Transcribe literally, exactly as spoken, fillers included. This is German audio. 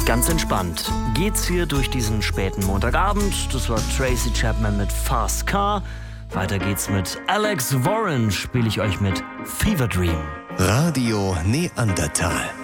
Ganz entspannt geht's hier durch diesen späten Montagabend. Das war Tracy Chapman mit Fast Car. Weiter geht's mit Alex Warren, spiele ich euch mit Fever Dream. Radio Neandertal.